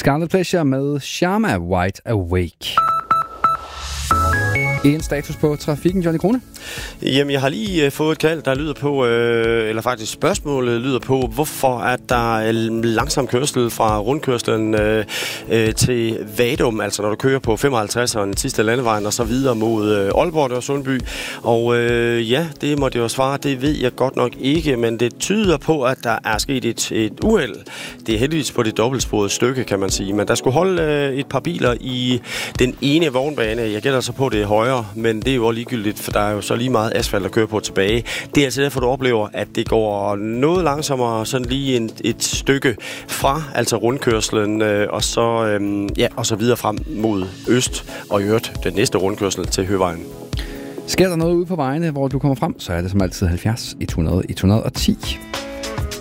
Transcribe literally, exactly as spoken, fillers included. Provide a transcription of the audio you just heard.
Scarlet Pleasure med Sharma Wide Awake. En status på trafikken, Johnny Krone? Jamen, jeg har lige uh, fået et kald, der lyder på, øh, eller faktisk spørgsmålet lyder på, hvorfor at der er langsom kørsel fra rundkørslen øh, øh, til Vadum, altså når du kører på femoghalvtredseren, den sidste landevejen, og så videre mod øh, Aalborg og Sundby. Og øh, ja, det måtte jeg jo svare, det ved jeg godt nok ikke, men det tyder på, at der er sket et, et uheld. Det er heldigvis på det dobbeltsporede stykke, kan man sige, men der skulle holde øh, et par biler i den ene vognbane. Jeg gætter så på, det er højre, men det er jo også ligegyldigt, for der er jo så lige meget asfalt at køre på tilbage. Det er altså derfor, du oplever, at det går noget langsommere, sådan lige en, et stykke fra, altså rundkørslen, øh, og så øh, ja, og så videre frem mod øst, og i øvrigt den næste rundkørsel til Høvejen. Sker der noget ude på vejene, hvor du kommer frem, så er det som altid halvfjerds et hundrede et hundrede og ti.